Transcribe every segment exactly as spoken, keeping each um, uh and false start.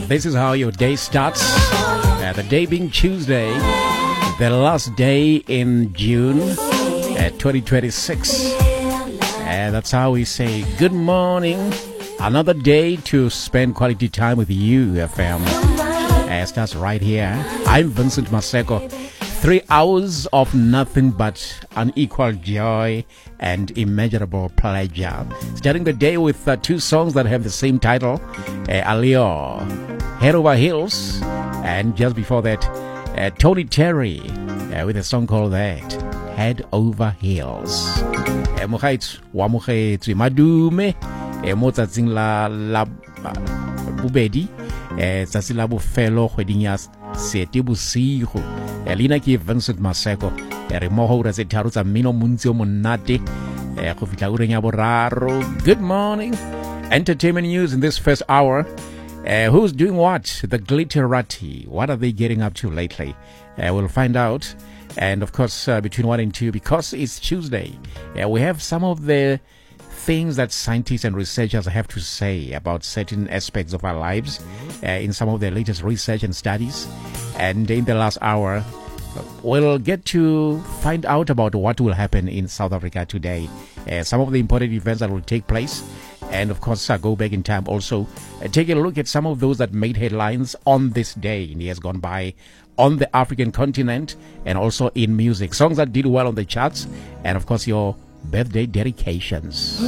This is how your day starts. Uh, the day being Tuesday, the last day in June uh, twenty twenty-six. And uh, that's how we say good morning. Another day to spend quality time with you, F M. Uh, starts right here. I'm Vincent Maseko. Three hours of nothing but unequal joy and immeasurable pleasure. Starting the day with uh, two songs that have the same title, uh, Alio, Head Over Heels, and just before that, uh, Tony Terry uh, with a song called that, Head Over Heels. Mohaitsu wa mohaitsu madume mo tsatsing la la bobedi eh tsatsi la bofelo kgweding ya Seetebosigo. Elina ke Vincent Maseko re mo ho ra se tharo tsa mmino montsi o monate eh go fitla ureng ya boraro. Good morning. Entertainment news in this first hour. Uh, who's doing what? The Glitterati. What are they getting up to lately? Uh, we'll find out. And of course, uh, between one and two, because it's Tuesday, uh, we have some of the things that scientists and researchers have to say about certain aspects of our lives uh, in some of their latest research and studies. And in the last hour, we'll get to find out about what will happen in South Africa today. Uh, some of the important events that will take place. And of course, uh, go back in time also. Uh, take a look at some of those that made headlines on this day in years gone by on the African continent and also in music. Songs that did well on the charts. And of course, your birthday dedications.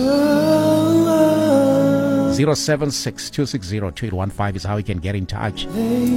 zero seven six two six zero two eight one five is how you can get in touch.